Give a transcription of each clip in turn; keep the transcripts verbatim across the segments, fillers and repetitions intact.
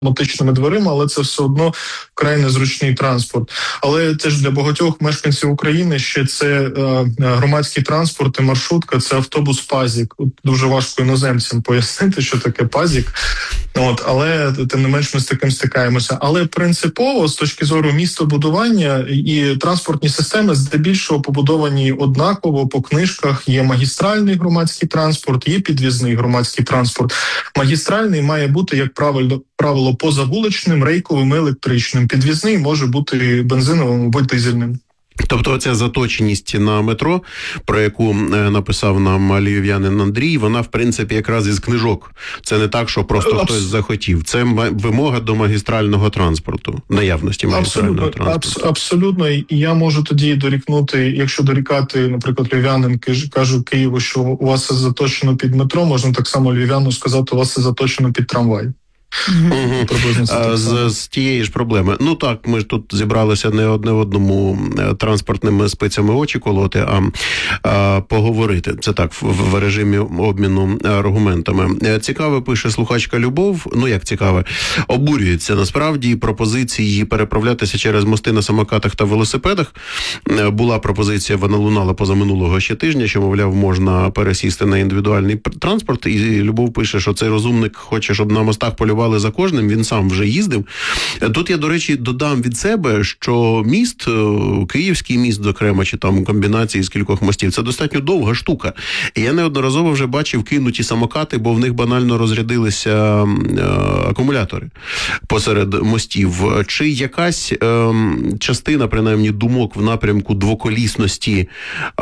автоматичними дверима, але це все одно вкрай незручний транспорт. Але теж для багатьох мешканців України ще це е, громадський транспорт і маршрутка, це автобус «Пазік». От дуже важко іноземцям пояснити, що таке «Пазік». От, але тим не менш ми з таким стикаємося. Але принципово, з точки зору містобудування і транспортні системи здебільшого побудовані однаково по книжках. Є магістральний громадський транспорт, є підвізний громадський транспорт. Магістральний має бути, як правило, правило позавуличним, рейковим, електричним. Підвізний може бути бензиновим або дизельним. Тобто оця заточеність на метро, про яку написав нам львів'янин Андрій, вона, в принципі, якраз із книжок. Це не так, що просто Абс... хтось захотів. Це вимога до магістрального транспорту, наявності магістрального абсолютно, транспорту. Абс... Абсолютно. І я можу тоді дорікнути, якщо дорікати, наприклад, львів'янин кажу Києву, що у вас це заточено під метро, можна так само львів'яну сказати, у вас це заточено під трамвай. Угу. А, з, з тієї ж проблеми. Ну так, ми ж тут зібралися не одне в одному транспортними спицями очі колоти, а, а поговорити. Це так, в, в режимі обміну аргументами. Цікаве, пише слухачка Любов, ну як цікаве, обурюється насправді пропозиції переправлятися через мости на самокатах та велосипедах. Була пропозиція, вона лунала позаминулого ще тижня, що, мовляв, можна пересісти на індивідуальний транспорт, і Любов пише, що цей розумник хоче, щоб на мостах полювали за кожним, він сам вже їздив. Тут я, до речі, додам від себе, що міст, Київський міст, зокрема, чи там комбінації з кількох мостів, це достатньо довга штука. І я неодноразово вже бачив кинуті самокати, бо в них банально розрядилися акумулятори посеред мостів. Чи якась е, частина, принаймні, думок в напрямку двоколісності е,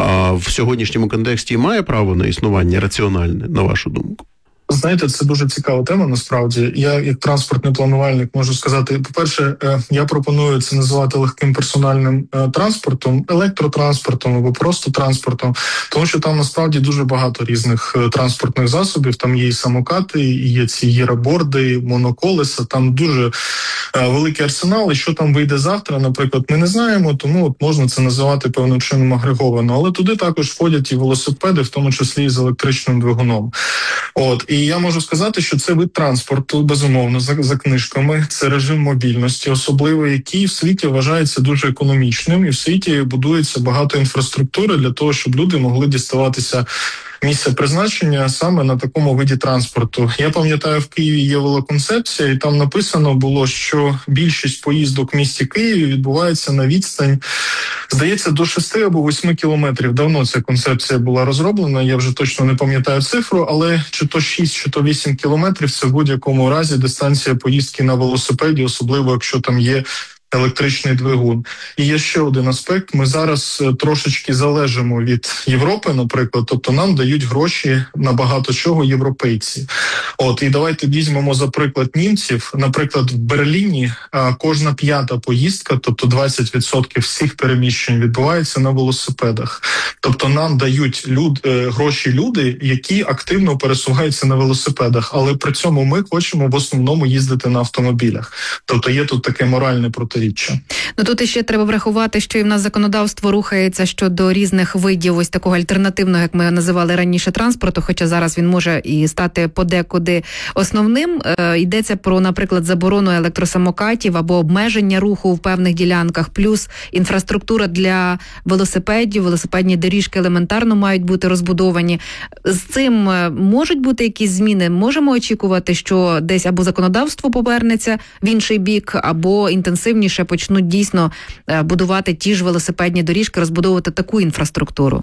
в сьогоднішньому контексті має право на існування раціональне, на вашу думку? Знаєте, це дуже цікава тема, насправді. Я, як транспортний планувальник, можу сказати, по-перше, я пропоную це називати легким персональним транспортом, електротранспортом або просто транспортом, тому що там насправді дуже багато різних транспортних засобів. Там є і самокати, і є ці гіраборди, моноколеса, там дуже великий арсенал, і що там вийде завтра, наприклад, ми не знаємо, тому от можна це називати певним чином агреговано. Але туди також входять і велосипеди, в тому числі і з електричним двигуном. От, і я можу сказати, що це вид транспорту, безумовно, за, за книжками, це режим мобільності, особливо який в світі вважається дуже економічним, і в світі будується багато інфраструктури для того, щоб люди могли діставатися місце призначення саме на такому виді транспорту. Я пам'ятаю, в Києві є велоконцепція, і там написано було, що більшість поїздок в місті Києві відбувається на відстань, здається, до шести або восьми кілометрів. Давно ця концепція була розроблена, я вже точно не пам'ятаю цифру, але чи то шість, чи то вісім кілометрів – це в будь-якому разі дистанція поїздки на велосипеді, особливо якщо там є електричний двигун. І є ще один аспект. Ми зараз трошечки залежимо від Європи, наприклад, тобто нам дають гроші на багато чого європейці. От, і давайте візьмемо за приклад німців. Наприклад, в Берліні а, кожна п'ята поїздка, тобто двадцять відсотків всіх переміщень відбувається на велосипедах. Тобто нам дають люд, е, гроші люди, які активно пересуваються на велосипедах, але при цьому ми хочемо в основному їздити на автомобілях. Тобто є тут таке моральне протиріччя. Ну тут іще треба врахувати, що і в нас законодавство рухається щодо різних видів ось такого альтернативного, як ми називали раніше, транспорту, хоча зараз він може і стати подекуди основним. Е, йдеться про, наприклад, заборону електросамокатів або обмеження руху в певних ділянках, плюс інфраструктура для велосипедів, велосипедні доріжки елементарно мають бути розбудовані. З цим можуть бути якісь зміни? Можемо очікувати, що десь або законодавство повернеться в інший бік, або інтенсивніше почнуть дійсно будувати ті ж велосипедні доріжки, розбудовувати таку інфраструктуру?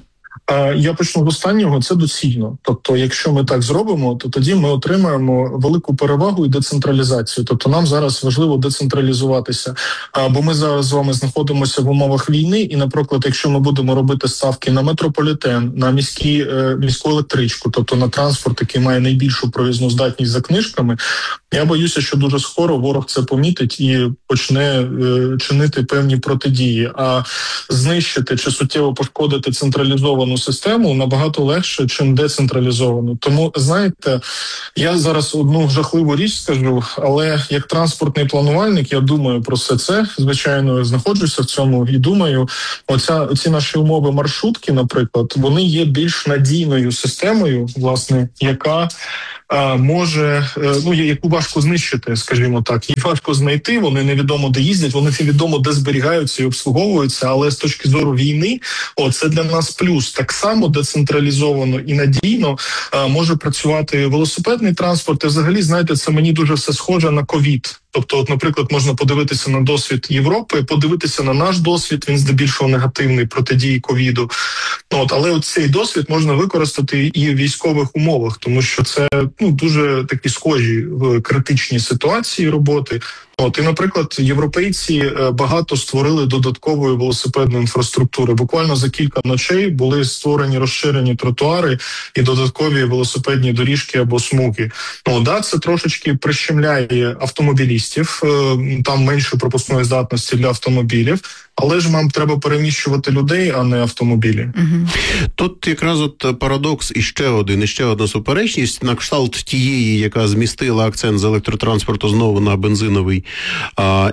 Я почну з останнього, це доцільно. Тобто, якщо ми так зробимо, то тоді ми отримаємо велику перевагу і децентралізацію. Тобто нам зараз важливо децентралізуватися. Бо ми зараз з вами знаходимося в умовах війни, і, наприклад, якщо ми будемо робити ставки на метрополітен, на міські, міську електричку, тобто на транспорт, який має найбільшу проїзну здатність за книжками, я боюся, що дуже скоро ворог це помітить і почне е, чинити певні протидії. А знищити чи суттєво пошкодити централізовану систему набагато легше, чим децентралізовану. Тому, знаєте, я зараз одну жахливу річ скажу, але як транспортний планувальник я думаю про все це. Звичайно, знаходжуся в цьому і думаю, оця, оці наші умови маршрутки, наприклад, вони є більш надійною системою, власне, яка а, може, ну, яку важко знищити, скажімо так. Їх важко знайти, вони невідомо де їздять, вони невідомо де зберігаються і обслуговуються, але з точки зору війни, о, це для нас плюс. Так само децентралізовано і надійно а, може працювати велосипедний транспорт. І взагалі, знаєте, це мені дуже все схоже на ковід. Тобто, от, наприклад, можна подивитися на досвід Європи, подивитися на наш досвід, він здебільшого негативний протидії ковіду. От, але от цей досвід можна використати і в військових умовах, тому що це ну дуже такі схожі в критичній ситуації роботи. От і, наприклад, європейці багато створили додаткової велосипедної інфраструктури. Буквально за кілька ночей були створені розширені тротуари і додаткові велосипедні доріжки або смуги. Ну да, це трошечки прищемляє автомобілістів, там менше пропускної здатності для автомобілів. Але ж нам треба переміщувати людей, а не автомобілі. Угу. Тут якраз от парадокс і ще один, і ще одна суперечність на кшталт тієї, яка змістила акцент з електротранспорту знову на бензиновий а,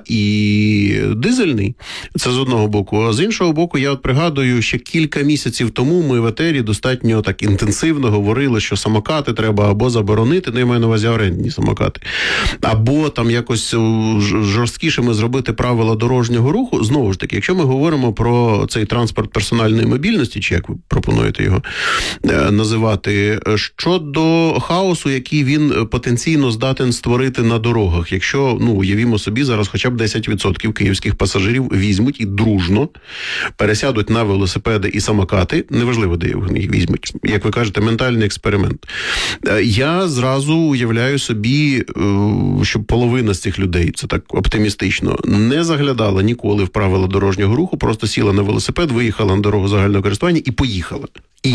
і дизельний. Це з одного боку. А з іншого боку, я от пригадую, ще кілька місяців тому ми в етері достатньо так інтенсивно говорили, що самокати треба або заборонити, не маю на увазі орендні самокати, або там якось жорсткішими зробити правила дорожнього руху. Знову ж таки, якщо ми говоримо про цей транспорт персональної мобільності, чи як ви пропонуєте його е, називати, щодо хаосу, який він потенційно здатен створити на дорогах, якщо, ну, уявімо собі, зараз хоча б десять відсотків київських пасажирів візьмуть і дружно пересядуть на велосипеди і самокати, неважливо, де їх візьмуть, як ви кажете, ментальний експеримент. Е, я зразу уявляю собі, е, що половина з цих людей, це так оптимістично, не заглядала ніколи в правила дорожнього руху, просто сіла на велосипед, виїхала на дорогу загального користування і поїхала.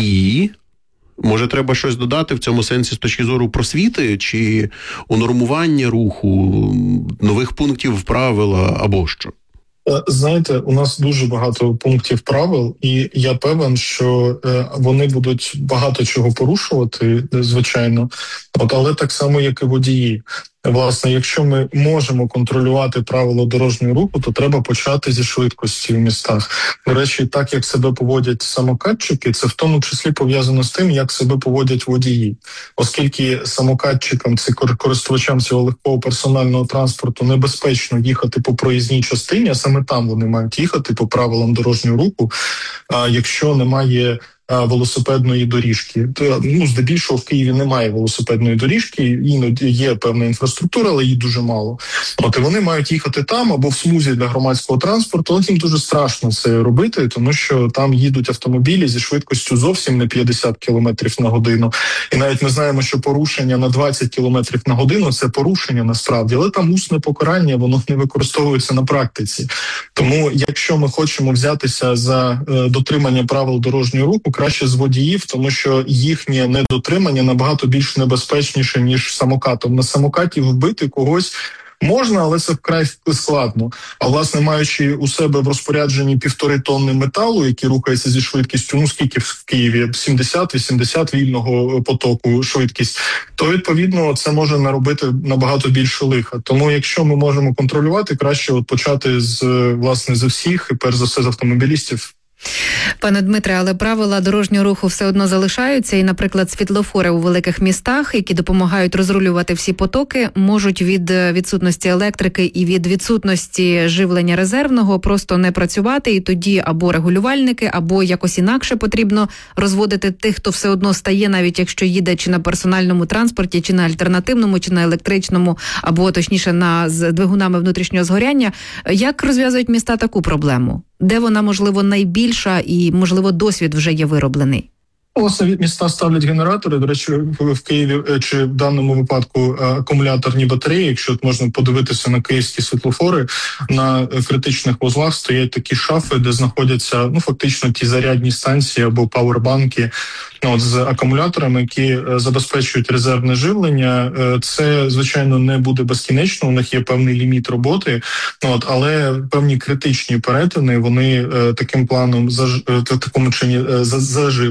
І, може, треба щось додати в цьому сенсі з точки зору просвіти, чи унормування руху, нових пунктів в правила, або що? Знаєте, у нас дуже багато пунктів правил, і я певен, що вони будуть багато чого порушувати, звичайно, от, але так само, як і водії. Власне, якщо ми можемо контролювати правила дорожнього руху, то треба почати зі швидкості в містах. До речі, так як себе поводять самокатчики, це в тому числі пов'язано з тим, як себе поводять водії. Оскільки самокатчикам, це користувачам цього легкого персонального транспорту небезпечно їхати по проїзній частині, а саме там вони мають їхати по правилам дорожнього руху, а якщо немає велосипедної доріжки. Ну, здебільшого в Києві немає велосипедної доріжки, іноді є певна інфраструктура, але її дуже мало. От і вони мають їхати там або в смузі для громадського транспорту, але їм дуже страшно це робити, тому що там їдуть автомобілі зі швидкістю зовсім не п'ятдесят кілометрів на годину. І навіть ми знаємо, що порушення на двадцять кілометрів на годину – це порушення насправді, але там усне покарання, воно не використовується на практиці. Тому, якщо ми хочемо взятися за е, дотримання правил дорожнього руху, краще з водіїв, тому що їхнє недотримання набагато більш небезпечніше, ніж самокатом. На самокаті вбити когось можна, але це вкрай складно. А власне, маючи у себе в розпорядженні півтори тонни металу, який рухається зі швидкістю, ну скільки в Києві, сімдесят-вісімдесят вільного потоку швидкість, то відповідно це може наробити набагато більше лиха. Тому якщо ми можемо контролювати, краще от почати з, власне, з всіх, і перш за все з автомобілістів. Пане Дмитре, але правила дорожнього руху все одно залишаються, і, наприклад, світлофори у великих містах, які допомагають розрулювати всі потоки, можуть від відсутності електрики і від відсутності живлення резервного просто не працювати, і тоді або регулювальники, або якось інакше потрібно розводити тих, хто все одно стає, навіть якщо їде чи на персональному транспорті, чи на альтернативному, чи на електричному, або точніше на з двигунами внутрішнього згоряння. Як розв'язують міста таку проблему? Де вона, можливо, найбільша і, можливо, досвід вже є вироблений? Власне, міста ставлять генератори. До речі, в Києві чи в даному випадку акумуляторні батареї. Якщо от можна подивитися на київські світлофори, на критичних вузлах стоять такі шафи, де знаходяться ну фактично ті зарядні станції або пауербанки от, з акумуляторами, які забезпечують резервне живлення. Це, звичайно, не буде безкінечно, у них є певний ліміт роботи, от, але певні критичні перетини, вони таким планом, в такому чині заживлені.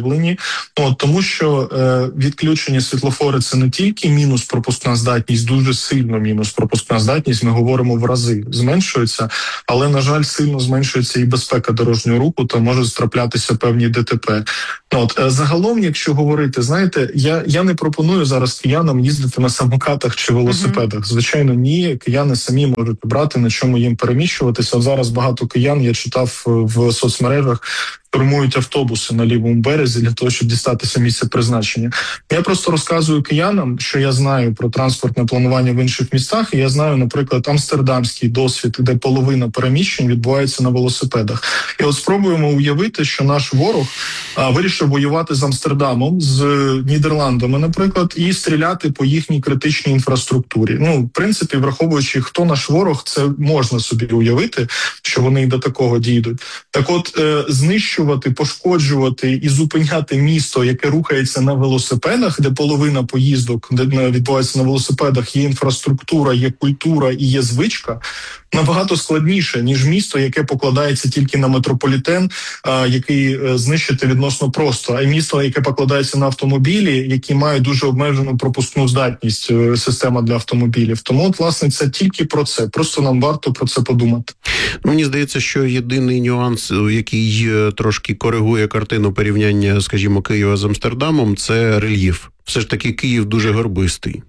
От, тому що е, відключені світлофори – це не тільки мінус пропускна здатність, дуже сильно мінус пропускна здатність, ми говоримо в рази, зменшується, але, на жаль, сильно зменшується і безпека дорожнього руху, то можуть траплятися певні ДТП. От, е, загалом, якщо говорити, знаєте, я, я не пропоную зараз киянам їздити на самокатах чи велосипедах. Звичайно, ні, кияни самі можуть обрати, на чому їм переміщуватися. Зараз багато киян, я читав в соцмережах, штурмують автобуси на лівому березі для того, щоб дістатися місця призначення. Я просто розказую киянам, що я знаю про транспортне планування в інших містах, і я знаю, наприклад, амстердамський досвід, де половина переміщень відбувається на велосипедах. І от спробуємо уявити, що наш ворог а, вирішив воювати з Амстердамом, з Нідерландами, наприклад, і стріляти по їхній критичній інфраструктурі. Ну, в принципі, враховуючи, хто наш ворог, це можна собі уявити, що вони й до такого дійдуть. Так от, е, знищувати, пошкоджувати і зупиняти місто, яке рухається на велосипедах, де половина поїздок, де відбувається на велосипедах, є інфраструктура, є культура і є звичка, набагато складніше, ніж місто, яке покладається тільки на метрополітен, а, який е, знищити відносно просто, а й місто, яке покладається на автомобілі, які мають дуже обмежену пропускну здатність, е, система для автомобілів. Тому, от, власне, це тільки про це. Просто нам варто про це подумати. Мені здається, що єдиний нюанс, який трошки коригує картину порівняння, скажімо, Києва з Амстердамом, це рельєф. Все ж таки Київ дуже горбистий.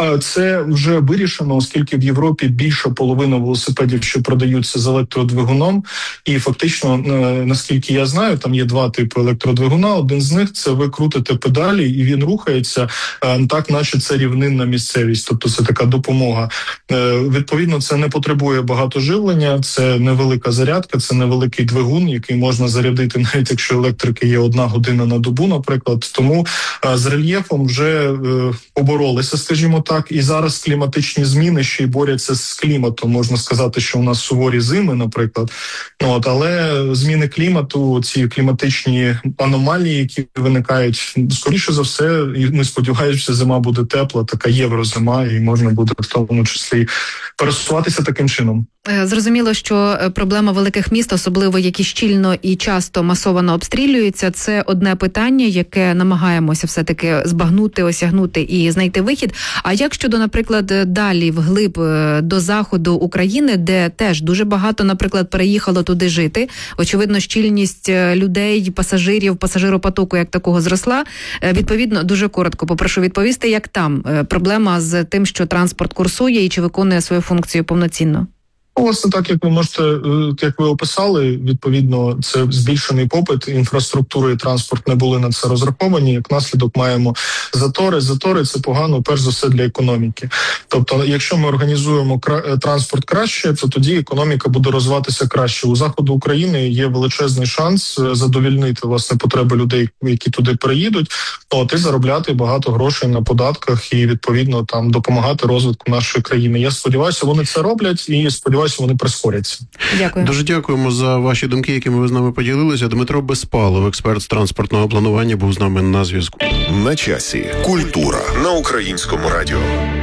Це вже вирішено, оскільки в Європі більша половина велосипедів, що продаються з електродвигуном, і фактично, наскільки я знаю, там є два типи електродвигуна. Один з них – це ви крутите педалі, і він рухається так, наче це рівнинна місцевість, тобто це така допомога. Відповідно, це не потребує багато живлення, це невелика зарядка, це невеликий двигун, який можна зарядити, навіть якщо електрики є одна година на добу, наприклад. Тому з рельєфом вже поборолися, скажімо так, і зараз кліматичні зміни ще й борються з кліматом. Можна сказати, що у нас суворі зими, наприклад. Ну, от, але зміни клімату, ці кліматичні аномалії, які виникають, скоріше за все, і ми сподіваємося, що зима буде тепла, така єврозима, і можна буде в тому числі пересуватися таким чином. Зрозуміло, що проблема великих міст, особливо які щільно і часто масово обстрілюються, це одне питання, яке намагаємося все-таки збагнути, осягнути і знайти вихід. А як щодо, наприклад, далі вглиб до заходу України, де теж дуже багато, наприклад, переїхало туди жити, очевидно, щільність людей, пасажирів, пасажиропотоку як такого зросла. Відповідно, дуже коротко попрошу відповісти, як там проблема з тим, що транспорт курсує і чи виконує свою функцію повноцінно? Власне, так, як ви можете, як ви описали, відповідно, це збільшений попит, інфраструктура і транспорт не були на це розраховані, як наслідок маємо затори. Затори – це погано, перш за все, для економіки. Тобто, якщо ми організуємо кра- транспорт краще, то тоді економіка буде розвиватися краще. У заходу України є величезний шанс задовільнити, власне, потреби людей, які туди переїдуть, от, і заробляти багато грошей на податках і, відповідно, там допомагати розвитку нашої країни. Я сподіваюся, вони це роблять і сподіваюся, вони прискоряться. Дякую. Дуже дякуємо за ваші думки, якими ви з нами поділилися. Дмитро Безпалов, експерт з транспортного планування, був з нами на зв'язку. На часі. Культура на Українському радіо.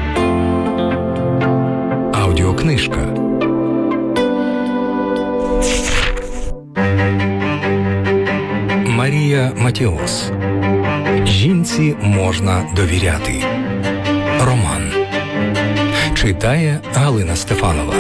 Аудіокнижка. Марія Матіос. Жінці можна довіряти. Роман. Читає Галина Стефанова.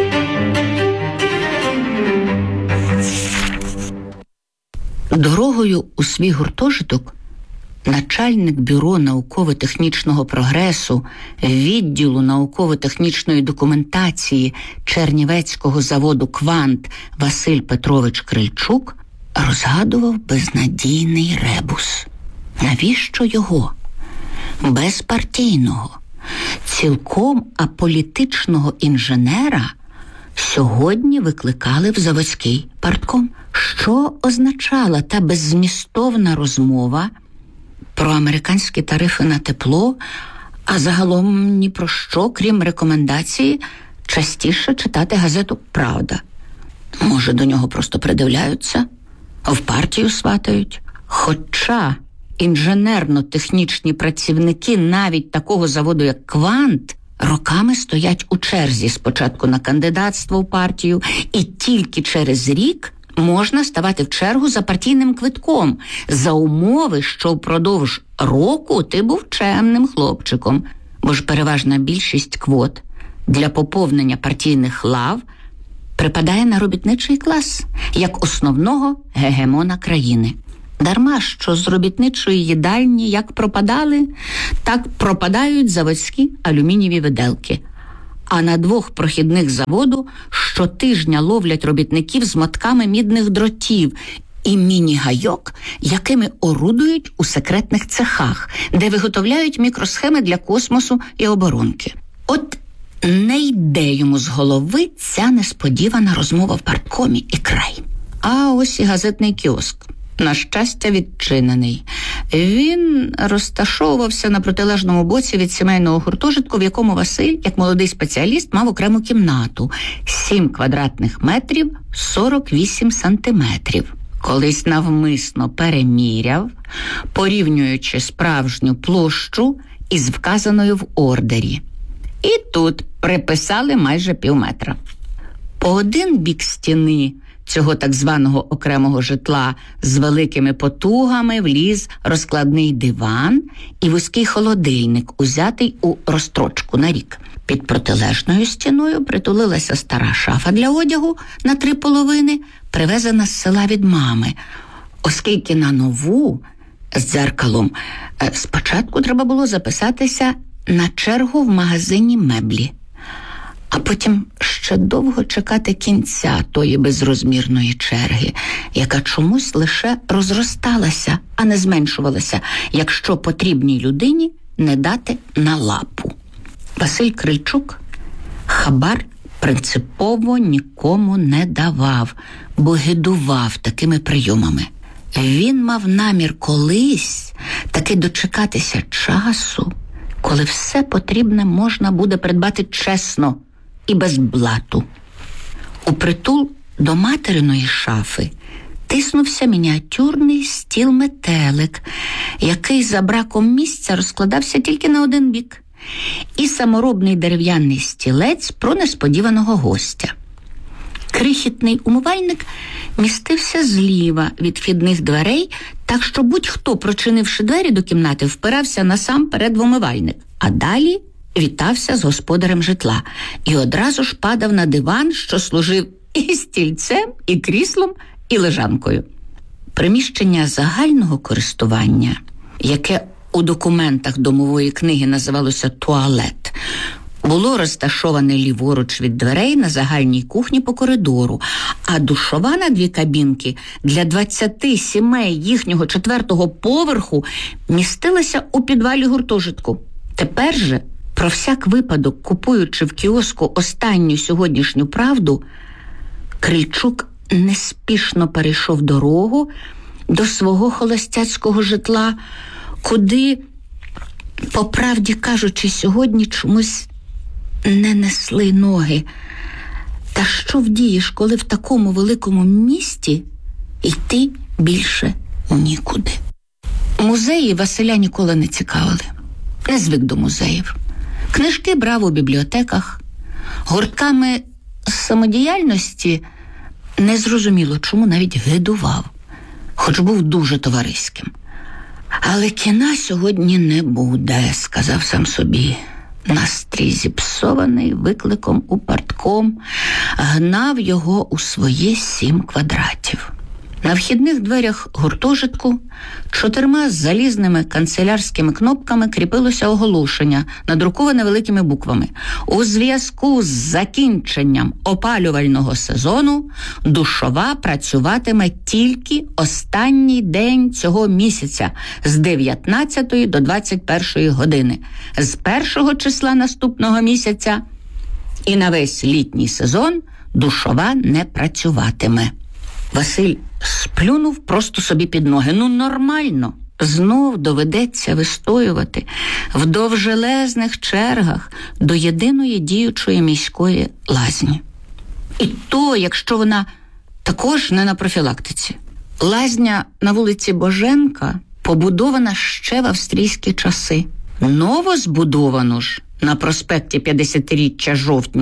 Дорогою у свій гуртожиток начальник бюро науково-технічного прогресу відділу науково-технічної документації Чернівецького заводу «Квант» Василь Петрович Крильчук розгадував безнадійний ребус. Навіщо його? Безпартійного, цілком аполітичного інженера сьогодні викликали в заводський партком. Що означала та беззмістовна розмова про американські тарифи на тепло, а загалом ні про що, крім рекомендації, частіше читати газету «Правда». Може, до нього просто придивляються, в партію сватають. Хоча інженерно-технічні працівники навіть такого заводу, як «Квант», роками стоять у черзі спочатку на кандидатство в партію і тільки через рік можна ставати в чергу за партійним квитком, за умови, що впродовж року ти був чемним хлопчиком. Бо ж переважна більшість квот для поповнення партійних лав припадає на робітничий клас, як основного гегемона країни. Дарма, що з робітничої їдальні як пропадали, так пропадають заводські алюмінієві виделки. А на двох прохідних заводу щотижня ловлять робітників з мотками мідних дротів і міні-гайок, якими орудують у секретних цехах, де виготовляють мікросхеми для космосу і оборонки. От не йде йому з голови ця несподівана розмова в парткомі і край. А ось і газетний кіоск. На щастя, відчинений. Він розташовувався на протилежному боці від сімейного гуртожитку, в якому Василь, як молодий спеціаліст, мав окрему кімнату. сім квадратних метрів, сорок вісім сантиметрів. Колись навмисно переміряв, порівнюючи справжню площу із вказаною в ордері. І тут приписали майже пів метра. По один бік стіни цього так званого окремого житла з великими потугами вліз розкладний диван і вузький холодильник, узятий у розстрочку на рік. Під протилежною стіною притулилася стара шафа для одягу на три половини, привезена з села від мами, оскільки на нову з дзеркалом спочатку треба було записатися на чергу в магазині меблі, а потім ще довго чекати кінця тої безрозмірної черги, яка чомусь лише розросталася, а не зменшувалася, якщо потрібній людині не дати на лапу. Василь Крильчук хабар принципово нікому не давав, бо гидував такими прийомами. Він мав намір колись таки дочекатися часу, коли все потрібне можна буде придбати чесно і без блату. У притул до материної шафи тиснувся мініатюрний стіл-метелик, який за браком місця розкладався тільки на один бік, і саморобний дерев'яний стілець про несподіваного гостя. Крихітний умивальник містився зліва від вхідних дверей, так що будь-хто, прочинивши двері до кімнати, впирався насамперед в умивальник, а далі вітався з господарем житла і одразу ж падав на диван, що служив і стільцем, і кріслом, і лежанкою. Приміщення загального користування, яке у документах домової книги називалося туалет, було розташоване ліворуч від дверей на загальній кухні по коридору, а душова на дві кабінки для двадцяти сімей їхнього четвертого поверху містилася у підвалі гуртожитку. Тепер же, про всяк випадок, купуючи в кіоску останню сьогоднішню правду, Крильчук неспішно перейшов дорогу до свого холостяцького житла, куди, по правді кажучи, сьогодні чомусь не несли ноги. Та що вдієш, коли в такому великому місті йти більше нікуди? Музеї Василя ніколи не цікавили. Не звик до музеїв. Книжки брав у бібліотеках. Гуртками самодіяльності незрозуміло чому навіть гидував, хоч був дуже товариським. Але кіна сьогодні не буде, сказав сам собі. Настрій зіпсований викликом у партком гнав його у свої сім квадратів. На вхідних дверях гуртожитку чотирма залізними канцелярськими кнопками кріпилося оголошення, надруковане великими буквами. У зв'язку з закінченням опалювального сезону душова працюватиме тільки останній день цього місяця з дев'ятнадцятої до двадцять першої години, з першого числа наступного місяця і на весь літній сезон душова не працюватиме. Василь сплюнув просто собі під ноги. Ну, нормально. Знов доведеться вистоювати в довжелезних чергах до єдиної діючої міської лазні. І то, якщо вона також не на профілактиці. Лазня на вулиці Боженка побудована ще в австрійські часи. Новозбудовану ж на проспекті п'ятдесятиріччя жовтня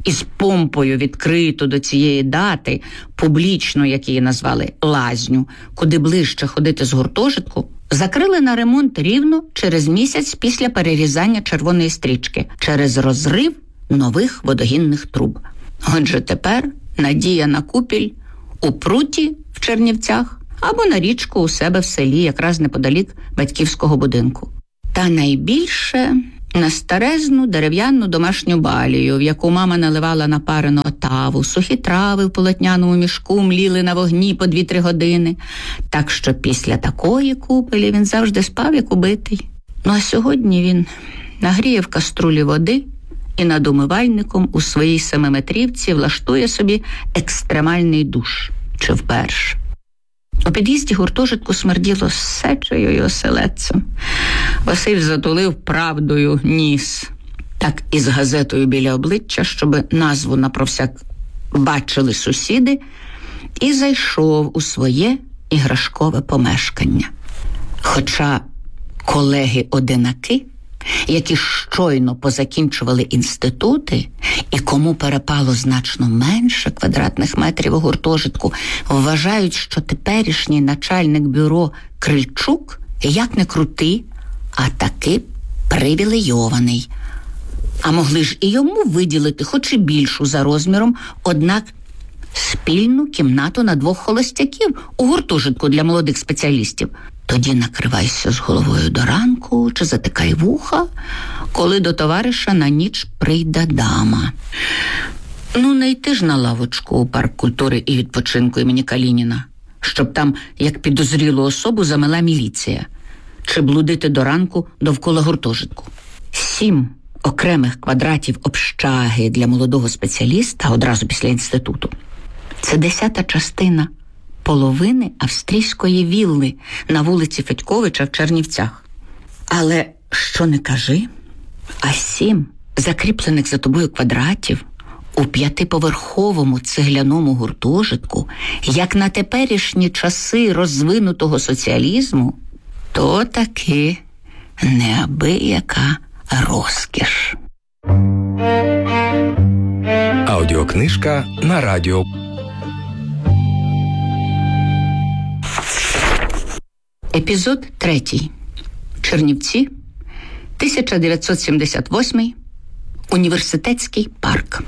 із помпою відкриту до цієї дати, публічно, як її назвали, лазню, куди ближче ходити з гуртожитку, закрили на ремонт рівно через місяць після перерізання червоної стрічки, через розрив нових водогінних труб. Отже, тепер надія на купіль у Пруті в Чернівцях або на річку у себе в селі, якраз неподалік батьківського будинку. Та найбільше на старезну дерев'яну домашню балію, в яку мама наливала напарену отаву, сухі трави в полотняному мішку мліли на вогні по дві-три години. Так що після такої купелі він завжди спав, як убитий. Ну а сьогодні він нагріє в каструлі води і над умивальником у своїй семиметрівці влаштує собі екстремальний душ. Чи вперше. У під'їзді гуртожитку смерділо сечею й оселедцем. Василь затулив правдою ніс, так із газетою біля обличчя, щоб назву напровсяк бачили сусіди, і зайшов у своє іграшкове помешкання. Хоча колеги-одинаки, які щойно позакінчували інститути і кому перепало значно менше квадратних метрів у гуртожитку, вважають, що теперішній начальник бюро Крильчук, як не крутий, а таки привілейований. А могли ж і йому виділити хоч і більшу за розміром, однак спільну кімнату на двох холостяків у гуртожитку для молодих спеціалістів. Тоді накривайся з головою до ранку чи затикай вуха, коли до товариша на ніч прийде дама. Ну, не йти ж на лавочку у парк культури і відпочинку імені Калініна, щоб там, як підозрілу особу, замела міліція, чи блудити до ранку довкола гуртожитку. Сім окремих квадратів общаги для молодого спеціаліста одразу після інституту – це десята частина половини австрійської вілли на вулиці Федьковича в Чернівцях. Але що не кажи, а сім закріплених за тобою квадратів у п'ятиповерховому цегляному гуртожитку, як на теперішні часи розвинутого соціалізму, то таки неабияка розкіш. Аудіокнижка на радіо. Епізод третій. Чернівці, тисяча дев'ятсот сімдесят восьмий, університетський парк.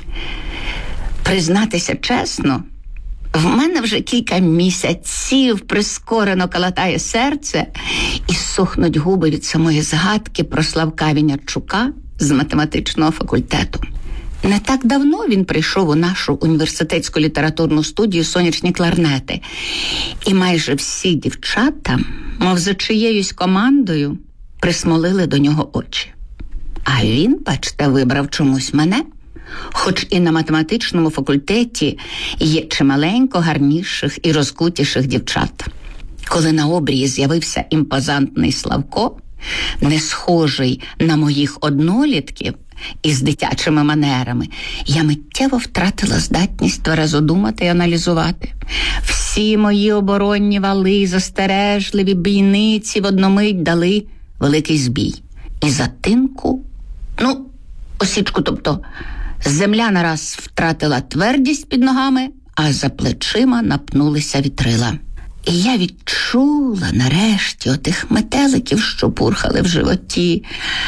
Признатися чесно, в мене вже кілька місяців прискорено калатає серце і сохнуть губи від самої згадки про Славка Вінярчука з математичного факультету. Не так давно він прийшов у нашу університетську літературну студію «Сонячні кларнети». І майже всі дівчата, мов за чиєюсь командою, присмолили до нього очі. А він, бачите, вибрав чомусь мене, хоч і на математичному факультеті є чималенько гарніших і розкутіших дівчат. Коли на обрії з'явився імпозантний Славко, не схожий на моїх однолітків, із дитячими манерами, я миттєво втратила здатність тверезо думати і аналізувати. Всі мої оборонні вали, застережливі бійниці в одномить дали великий збій. І затинку, ну, осічку, тобто, земля нараз втратила твердість під ногами, а за плечима напнулися вітрила. І я відчула нарешті отих метеликів, що пурхали в животі,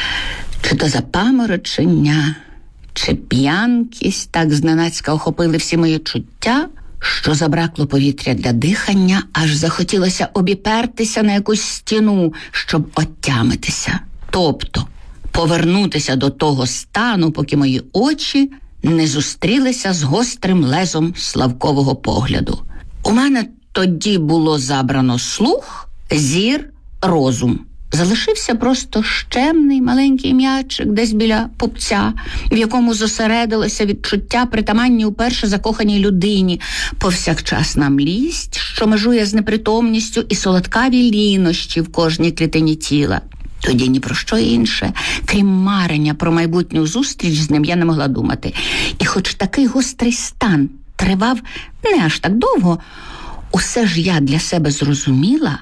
чи то запаморочення, чи п'янкість так зненацька охопили всі мої чуття, що забракло повітря для дихання, аж захотілося обіпертися на якусь стіну, щоб оттямитися. Тобто повернутися до того стану, поки мої очі не зустрілися з гострим лезом Славкового погляду. У мене тоді було забрано слух, зір, розум. Залишився просто щемний маленький м'ячик десь біля пупця, в якому зосередилося відчуття, притаманні уперше закоханій людині, повсякчасна млість, що межує з непритомністю, і солодкаві лінощі в кожній клітині тіла. Тоді ні про що інше, крім марення про майбутню зустріч з ним, я не могла думати. І хоч такий гострий стан тривав не аж так довго, усе ж я для себе зрозуміла,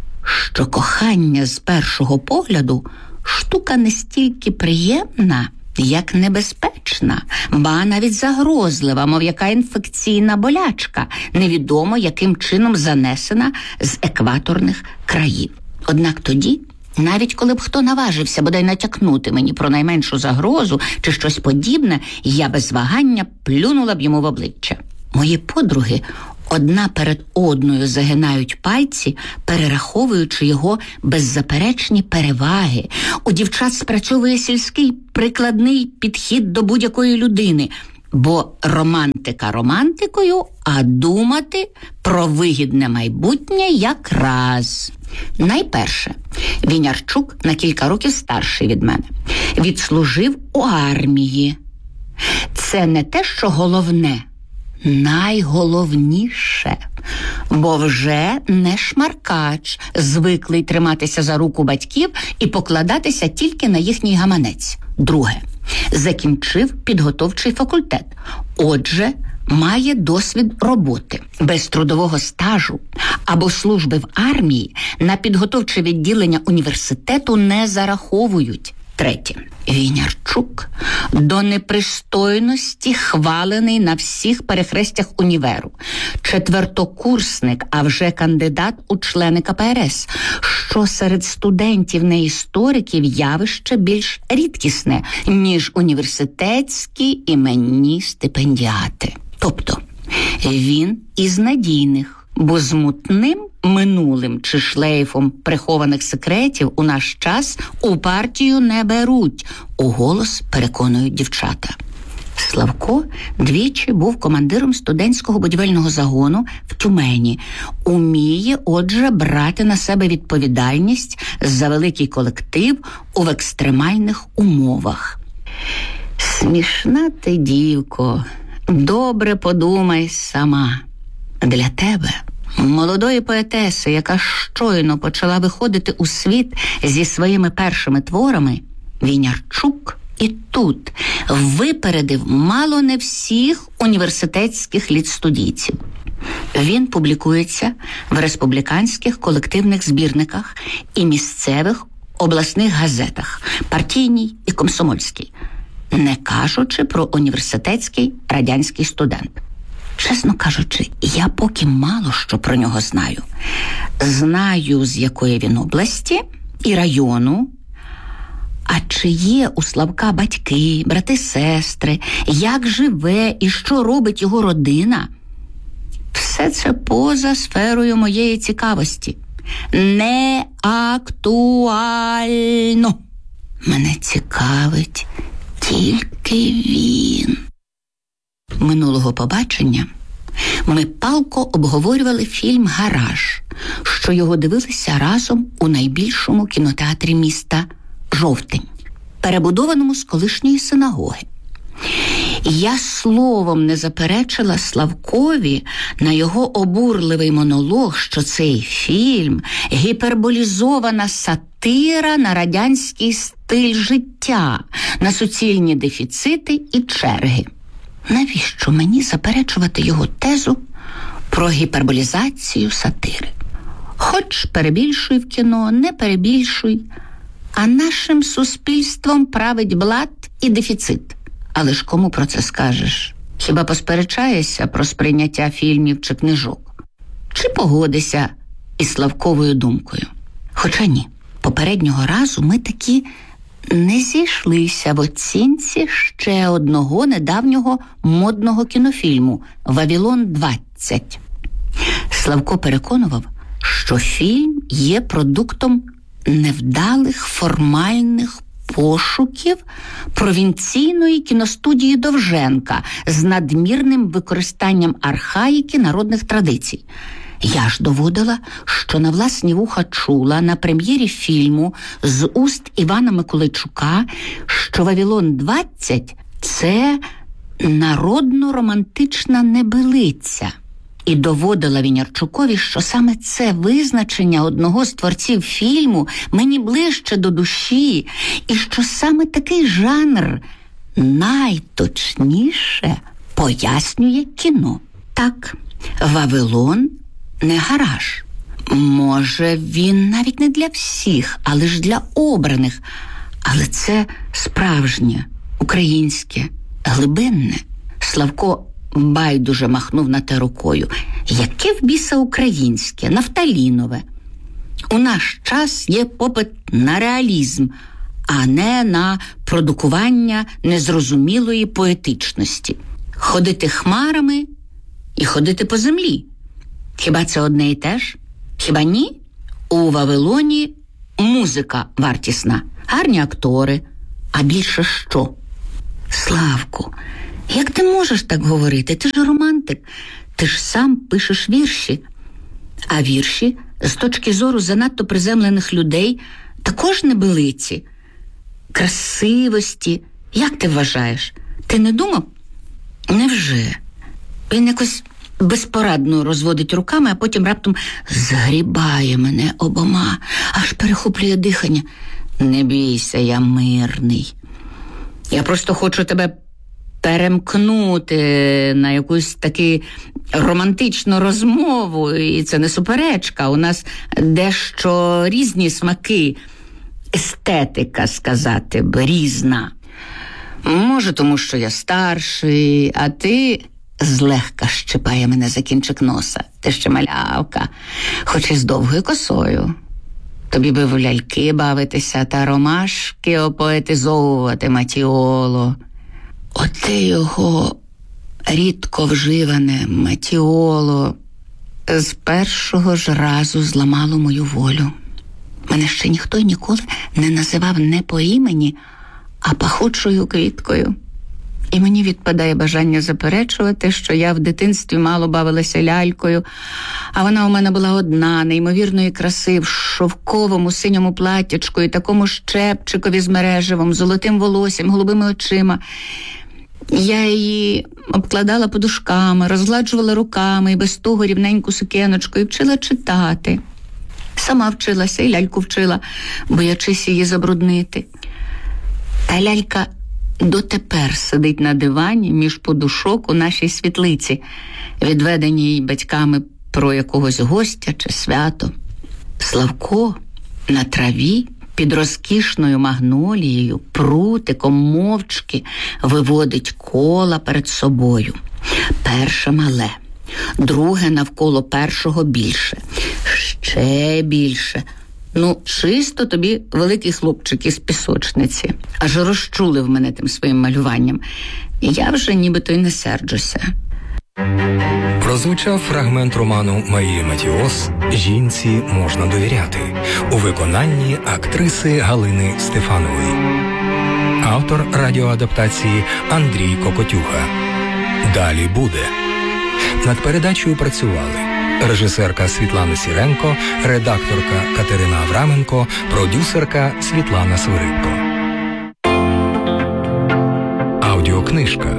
що кохання з першого погляду штука не стільки приємна, як небезпечна, ба навіть загрозлива, мов яка інфекційна болячка, невідомо яким чином занесена з екваторних країв. Однак тоді, навіть коли б хто наважився бодай натякнути мені про найменшу загрозу чи щось подібне, я без вагання плюнула б йому в обличчя. Мої подруги одна перед одною загинають пальці, перераховуючи його беззаперечні переваги. У дівчат спрацьовує сільський прикладний підхід до будь-якої людини, бо романтика романтикою, а думати про вигідне майбутнє якраз. Найперше, Вінярчук на кілька років старший від мене. Відслужив у армії. Це не те, що головне, найголовніше, бо вже не шмаркач, звиклий триматися за руку батьків і покладатися тільки на їхній гаманець. Друге, закінчив підготовчий факультет, отже, має досвід роботи. Без трудового стажу або служби в армії на підготовче відділення університету не зараховують. Третє. Вінярчук до непристойності хвалений на всіх перехрестях універу. Четвертокурсник, а вже кандидат у члени ка пе ер ес, що серед студентів-неісториків явище більш рідкісне, ніж університетські іменні стипендіати. Тобто, він із надійних, бо з мутним минулим чи шлейфом прихованих секретів у наш час у партію не беруть, уголос переконують дівчата. Славко двічі був командиром студентського будівельного загону в Тюмені. Уміє, отже, брати на себе відповідальність за великий колектив у екстремальних умовах. Смішна ти, дівко, добре подумай сама. Для тебе, молодої поетеси, яка щойно почала виходити у світ зі своїми першими творами, Вінярчук і тут випередив мало не всіх університетських літстудійців. Він публікується в республіканських колективних збірниках і місцевих обласних газетах, партійній і комсомольській, не кажучи про університетський радянський студент. Чесно кажучи, я поки мало що про нього знаю. Знаю, з якої він області і району. А чи є у Славка батьки, брати-сестри, як живе і що робить його родина? Все це поза сферою моєї цікавості. Не актуально. Мене цікавить тільки він. Минулого побачення ми палко обговорювали фільм «Гараж», що його дивилися разом у найбільшому кінотеатрі міста «Жовтень», перебудованому з колишньої синагоги. Я словом не заперечила Славкові на його обурливий монолог, що цей фільм – гіперболізована сатира на радянський стиль життя, на суцільні дефіцити і черги. Навіщо мені заперечувати його тезу про гіперболізацію сатири? Хоч перебільшуй в кіно, не перебільшуй, а нашим суспільством править блат і дефіцит. Але ж кому про це скажеш? Хіба посперечаєшся про сприйняття фільмів чи книжок? Чи погодишся із Славковою думкою? Хоча ні, попереднього разу ми таки не зійшлися в оцінці ще одного недавнього модного кінофільму «Вавилон двадцять». Славко переконував, що фільм є продуктом невдалих формальних пошуків провінційної кіностудії Довженка з надмірним використанням архаїки народних традицій. Я ж доводила, що на власні вуха чула на прем'єрі фільму з уст Івана Миколайчука, що «Вавилон двадцять» – це народно-романтична небилиця. І доводила Вінярчукові, що саме це визначення одного з творців фільму мені ближче до душі, і що саме такий жанр найточніше пояснює кіно. Так, «Вавилон» не гараж. Може, він навіть не для всіх, але ж для обраних. Але це справжнє українське, глибинне. Славко байдуже махнув на те рукою. Яке в біса українське, нафталінове? У наш час є попит на реалізм, а не на продукування незрозумілої поетичності. Ходити хмарами і ходити по землі. Хіба це одне і те ж? Хіба ні? У Вавилоні музика вартісна, гарні актори, а більше що? Славку, як ти можеш так говорити? Ти ж романтик, ти ж сам пишеш вірші. А вірші, з точки зору занадто приземлених людей, також небилиці. Красивості. Як ти вважаєш? Ти не думав? Невже? Він якось безпорадно розводить руками, а потім раптом згрібає мене обома, аж перехоплює дихання. Не бійся, я мирний. Я просто хочу тебе перемкнути на якусь таку романтичну розмову, і це не суперечка. У нас дещо різні смаки, естетика, сказати б, різна. Може, тому що я старший, а ти злегка щипає мене за кінчик носа. Ти ще малявка, хоч і з довгою косою. Тобі би в ляльки бавитися та ромашки опоетизовувати, Матіоло. Оте його рідко вживане Матіоло з першого ж разу зламало мою волю. Мене ще ніхто ніколи не називав не по імені, а пахучою квіткою. І мені відпадає бажання заперечувати, що я в дитинстві мало бавилася лялькою, а вона у мене була одна, неймовірної краси, в шовковому синьому платтячку і такому щепчикові з мереживом, золотим волоссям, голубими очима. Я її обкладала подушками, розгладжувала руками і без того рівненьку сукеночку і вчила читати. Сама вчилася і ляльку вчила, боячись її забруднити. Та лялька дотепер сидить на дивані між подушок у нашій світлиці, відведеній їй батьками про якогось гостя чи свято. Славко на траві під розкішною магнолією прутиком мовчки виводить кола перед собою. Перше мале, друге навколо першого більше, ще більше. Ну, чисто тобі великий хлопчик із пісочниці. Аж розчулив мене тим своїм малюванням. Я вже нібито й не серджуся. Прозвучав фрагмент роману Марії Матіос «Жінці можна довіряти» у виконанні актриси Галини Стефанової. Автор радіоадаптації Андрій Кокотюха. Далі буде. Над передачею працювали режисерка Світлана Сіренко, редакторка Катерина Авраменко, продюсерка Світлана Свиридко. Аудіокнижка.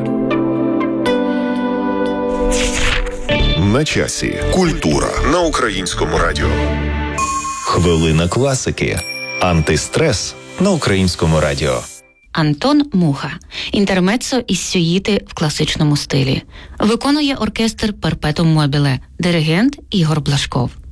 На часі. Культура на Українському радіо. Хвилина класики. Антистрес на Українському радіо. Антон Муха. Інтермеццо із сюїти в класичному стилі. Виконує оркестр Перпетум Мобіле. Диригент Ігор Блашков.